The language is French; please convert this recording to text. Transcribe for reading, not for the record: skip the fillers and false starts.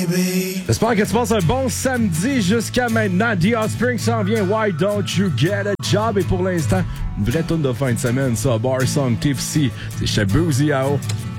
J'espère que tu passes un bon samedi jusqu'à maintenant. The Offspring s'en vient. Why don't you get a job? Et pour l'instant, une vraie tourne de fin de semaine, ça. Bar Song TFC. C'est chez Boozy AO.